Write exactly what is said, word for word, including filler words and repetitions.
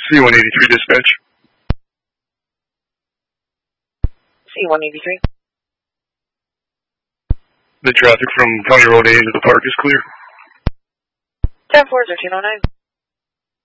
C one eighty-three dispatch. C one eighty-three. The traffic from County Road A into the park is clear. ten four, thirteen oh nine.